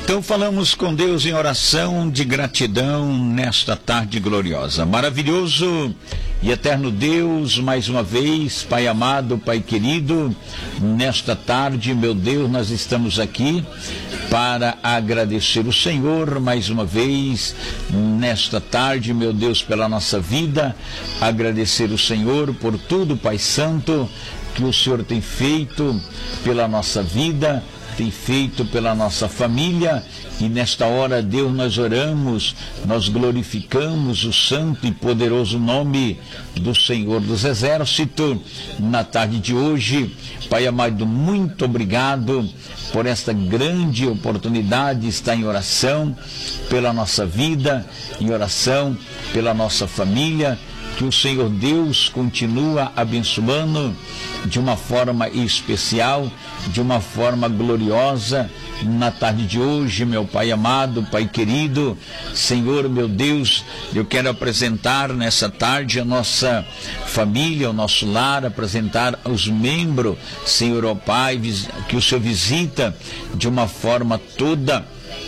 Então falamos com Deus em oração de gratidão nesta tarde gloriosa. Maravilhoso e eterno Deus, mais uma vez, Pai amado, Pai querido, nesta tarde, meu Deus, nós estamos aqui para agradecer o Senhor mais uma vez, nesta tarde, meu Deus, pela nossa vida, agradecer o Senhor por tudo, Pai Santo, que o Senhor tem feito pela nossa vida, tem feito pela nossa família, e nesta hora, Deus, nós oramos, nós glorificamos o santo e poderoso nome do Senhor dos Exércitos na tarde de hoje. Pai amado, muito obrigado por esta grande oportunidade de estar em oração pela nossa vida, em oração pela nossa família. Que o Senhor Deus continua abençoando de uma forma especial, de uma forma gloriosa, na tarde de hoje, meu Pai amado, Pai querido. Senhor, meu Deus, eu quero apresentar nessa tarde a nossa família, o nosso lar, apresentar os membros, Senhor, ó Pai, que o Senhor visita de uma forma toda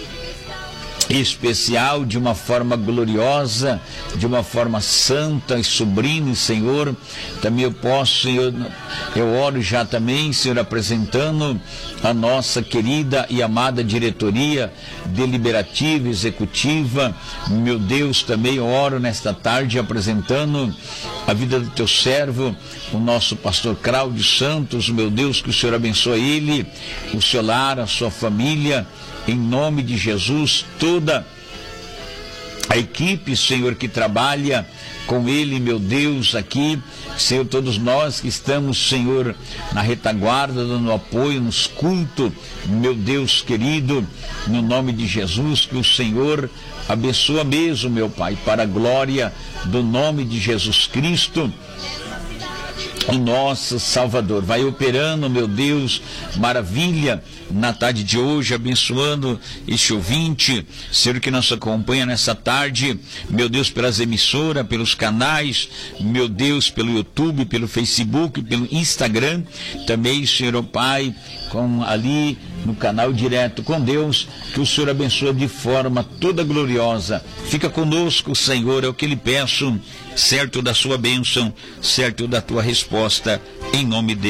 especial, de uma forma gloriosa, de uma forma santa e sublime, Senhor. Também eu posso, Senhor, eu oro já também, Senhor, apresentando a nossa querida e amada diretoria deliberativa, executiva. Meu Deus, também eu oro nesta tarde apresentando a vida do teu servo, o nosso pastor Cláudio Santos. Meu Deus, que o Senhor abençoe ele, o seu lar, a sua família, em nome de Jesus, toda a equipe, Senhor, que trabalha com ele, meu Deus, aqui, Senhor, todos nós que estamos, Senhor, na retaguarda, dando apoio nos cultos, meu Deus querido, no nome de Jesus, que o Senhor abençoa mesmo, meu Pai, para a glória do nome de Jesus Cristo, o nosso Salvador. Vai operando, meu Deus, maravilha na tarde de hoje, abençoando este ouvinte, Senhor, que nos acompanha nessa tarde, meu Deus, pelas emissoras, pelos canais, meu Deus, pelo YouTube, pelo Facebook, pelo Instagram, também, Senhor, ó Pai, com ali no canal Direto com Deus, que o Senhor abençoe de forma toda gloriosa. Fica conosco, Senhor, é o que lhe peço, certo da sua bênção, certo da tua resposta, em nome de